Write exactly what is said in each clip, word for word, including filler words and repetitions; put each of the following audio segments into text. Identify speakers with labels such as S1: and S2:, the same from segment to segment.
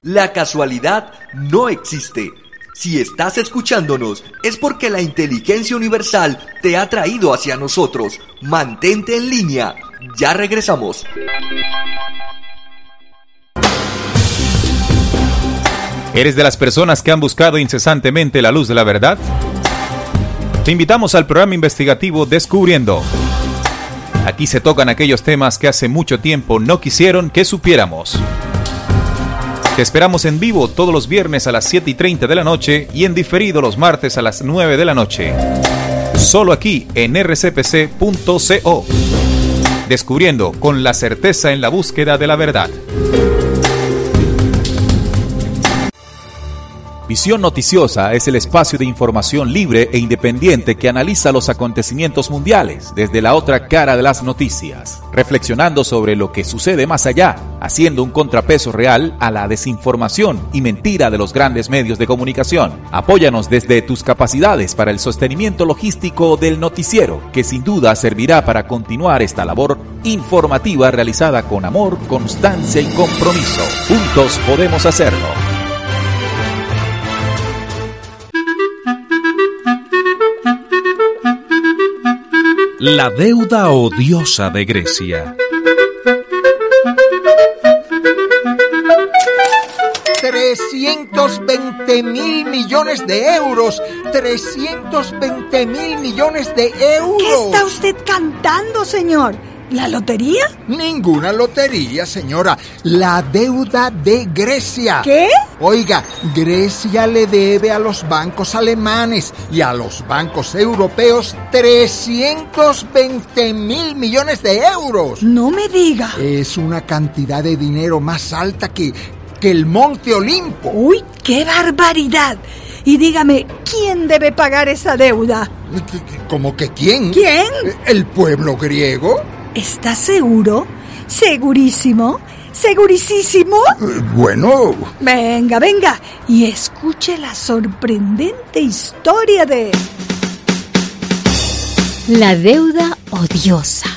S1: La casualidad no existe. Si estás escuchándonos, es porque la inteligencia universal te ha traído hacia nosotros. Mantente en línea. Ya regresamos.
S2: ¿Eres de las personas que han buscado incesantemente la luz de la verdad? Te invitamos al programa investigativo Descubriendo. Aquí se tocan aquellos temas que hace mucho tiempo no quisieron que supiéramos. Te esperamos en vivo todos los viernes a las siete y treinta de la noche y en diferido los martes a las nueve de la noche. Solo aquí en erre ce pe ce punto co. Descubriendo con la certeza en la búsqueda de la verdad. Visión Noticiosa es el espacio de información libre e independiente que analiza los acontecimientos mundiales desde la otra cara de las noticias, reflexionando sobre lo que sucede más allá, haciendo un contrapeso real a la desinformación y mentira de los grandes medios de comunicación. Apóyanos desde tus capacidades para el sostenimiento logístico del noticiero, que sin duda servirá para continuar esta labor informativa realizada con amor, constancia y compromiso. Juntos podemos hacerlo.
S3: La deuda odiosa de Grecia.
S4: trescientos veinte mil millones de euros. trescientos veinte mil millones de euros.
S5: ¿Qué está usted cantando, señor? ¿La lotería?
S4: Ninguna lotería, señora. La deuda de Grecia.
S5: ¿Qué?
S4: Oiga, Grecia le debe a los bancos alemanes y a los bancos europeos trescientos veinte mil millones de euros.
S5: No me diga.
S4: Es una cantidad de dinero más alta que, que el Monte Olimpo.
S5: ¡Uy, qué barbaridad! Y dígame, ¿quién debe pagar esa deuda?
S4: ¿Cómo que quién?
S5: ¿Quién?
S4: ¿El pueblo griego?
S5: ¿Estás seguro? ¿Segurísimo? ¿Segurísimo?
S4: Eh, bueno...
S5: Venga, venga, y escuche la sorprendente historia de...
S6: La deuda odiosa.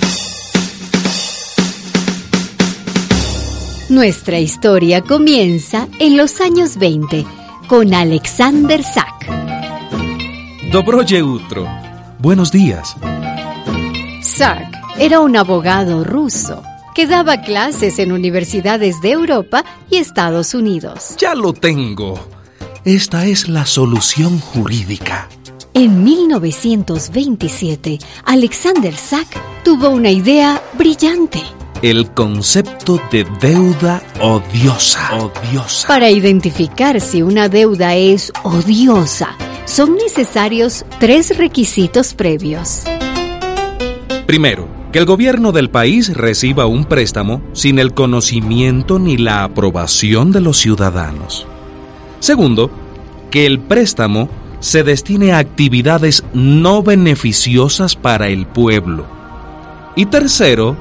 S6: Nuestra historia comienza en los años veinte, con Alexander Zak.
S3: Dobroye Utro. Buenos días.
S6: Zak era un abogado ruso que daba clases en universidades de Europa y Estados Unidos.
S3: Ya lo tengo. Esta es la solución jurídica.
S6: En mil novecientos veintisiete, Alexander Zak tuvo una idea brillante.
S3: El concepto de deuda odiosa. Odiosa.
S6: Para identificar si una deuda es odiosa, son necesarios tres requisitos previos.
S3: Primero, que el gobierno del país reciba un préstamo sin el conocimiento ni la aprobación de los ciudadanos. Segundo, que el préstamo se destine a actividades no beneficiosas para el pueblo. Y tercero,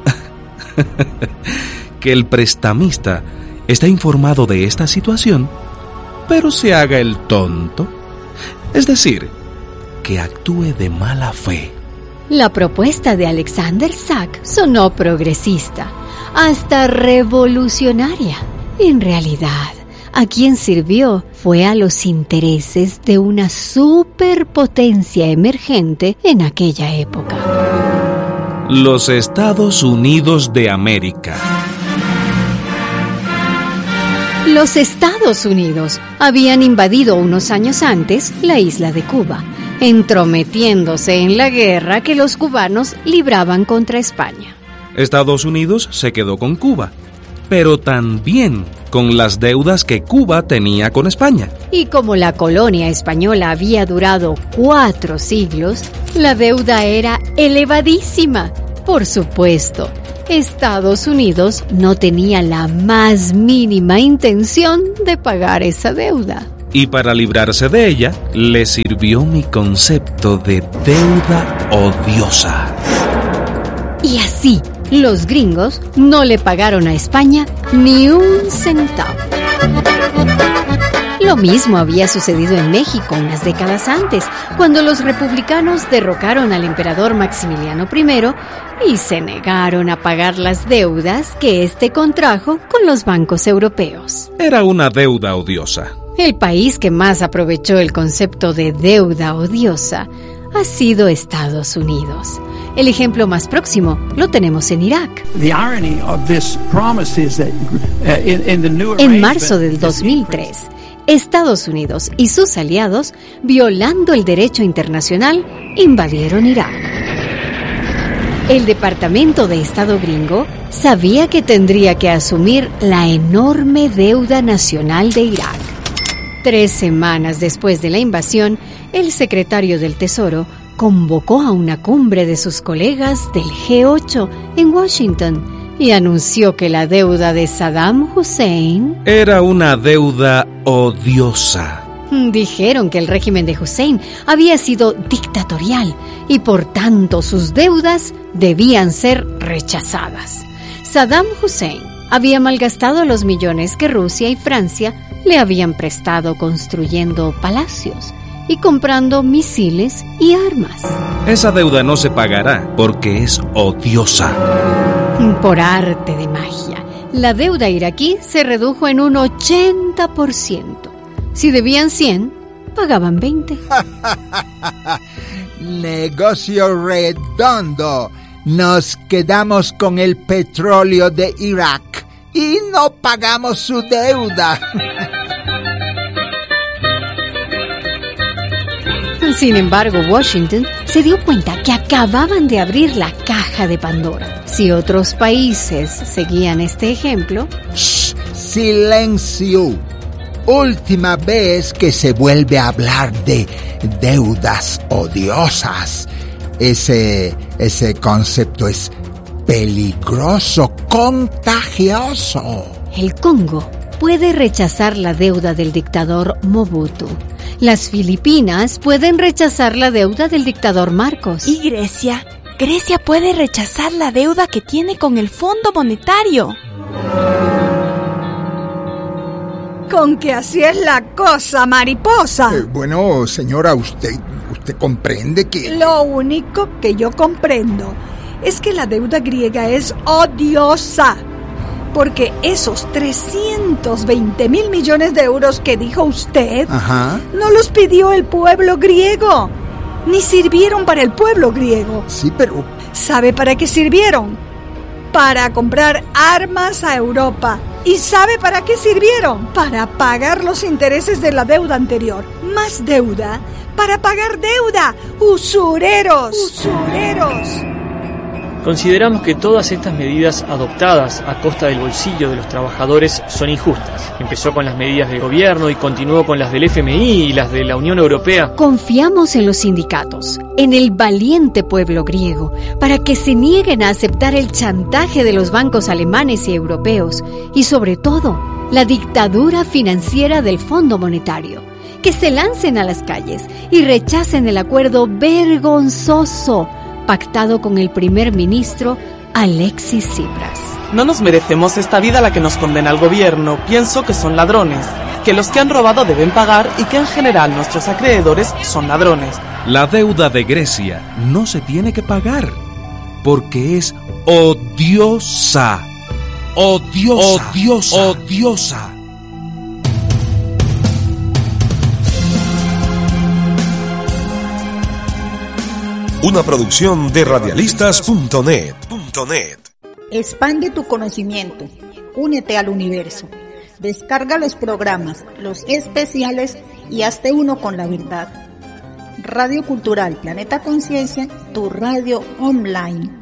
S3: que el prestamista esté informado de esta situación, pero se haga el tonto. Es decir, que actúe de mala fe.
S6: La propuesta de Alexander Zak sonó progresista, hasta revolucionaria. En realidad, a quien sirvió fue a los intereses de una superpotencia emergente en aquella época.
S3: Los Estados Unidos de América.
S6: Los Estados Unidos habían invadido unos años antes la isla de Cuba, entrometiéndose en la guerra que los cubanos libraban contra España.
S3: Estados Unidos se quedó con Cuba, pero también con las deudas que Cuba tenía con España.
S6: Y como la colonia española había durado cuatro siglos, la deuda era elevadísima. Por supuesto, Estados Unidos no tenía la más mínima intención de pagar esa deuda.
S3: Y para librarse de ella, le sirvió mi concepto de deuda odiosa.
S6: Y así, los gringos no le pagaron a España ni un centavo. Lo mismo había sucedido en México unas décadas antes, cuando los republicanos derrocaron al emperador Maximiliano primero y se negaron a pagar las deudas que éste contrajo con los bancos europeos.
S3: Era una deuda odiosa.
S6: El país que más aprovechó el concepto de deuda odiosa ha sido Estados Unidos. El ejemplo más próximo lo tenemos en Irak. En marzo del dos mil tres, Estados Unidos y sus aliados, violando el derecho internacional, invadieron Irak. El Departamento de Estado gringo sabía que tendría que asumir la enorme deuda nacional de Irak. Tres semanas después de la invasión, el secretario del Tesoro convocó a una cumbre de sus colegas del G ocho en Washington y anunció que la deuda de Saddam Hussein
S3: era una deuda odiosa.
S6: Dijeron que el régimen de Hussein había sido dictatorial y por tanto sus deudas debían ser rechazadas. Saddam Hussein había malgastado los millones que Rusia y Francia le habían prestado construyendo palacios y comprando misiles y armas.
S3: Esa deuda no se pagará porque es odiosa.
S6: Por arte de magia, la deuda iraquí se redujo en un ochenta por ciento. Si debían cien, pagaban veinte.
S4: Negocio redondo. Nos quedamos con el petróleo de Irak y no pagamos su deuda.
S6: Sin embargo, Washington se dio cuenta que acababan de abrir la caja de Pandora. Si otros países seguían este ejemplo...
S4: ¡Shh! ¡Silencio! Última vez que se vuelve a hablar de deudas odiosas. Ese, ese concepto es peligroso, contagioso.
S6: El Congo puede rechazar la deuda del dictador Mobutu. Las Filipinas pueden rechazar la deuda del dictador Marcos.
S7: ¿Y Grecia? Grecia puede rechazar la deuda que tiene con el Fondo Monetario.
S5: Con que así es la cosa, mariposa.
S4: Eh, bueno, señora, usted, usted comprende que...
S5: Lo único que yo comprendo es que la deuda griega es odiosa. Porque esos trescientos veinte mil millones de euros que dijo usted,
S4: Ajá.
S5: no los pidió el pueblo griego, ni sirvieron para el pueblo griego.
S4: Sí, pero...
S5: ¿Sabe para qué sirvieron? Para comprar armas a Europa. ¿Y sabe para qué sirvieron? Para pagar los intereses de la deuda anterior. Más deuda para pagar deuda. ¡Usureros! ¡Usureros!
S8: Consideramos que todas estas medidas adoptadas a costa del bolsillo de los trabajadores son injustas. Empezó con las medidas del gobierno y continuó con las del F M I y las de la Unión Europea.
S6: Confiamos en los sindicatos, en el valiente pueblo griego, para que se nieguen a aceptar el chantaje de los bancos alemanes y europeos y sobre todo la dictadura financiera del Fondo Monetario. Que se lancen a las calles y rechacen el acuerdo vergonzoso pactado con el primer ministro Alexis Tsipras.
S9: No nos merecemos esta vida a la que nos condena el gobierno. Pienso que son ladrones, que los que han robado deben pagar y que en general nuestros acreedores son ladrones.
S3: La deuda de Grecia no se tiene que pagar porque es odiosa. Odiosa. Odiosa. Odiosa.
S10: Una producción de radialistas punto net.
S11: Expande tu conocimiento. Únete al universo. Descarga los programas, los especiales y hazte uno con la verdad. Radio Cultural Planeta Conciencia, tu radio online.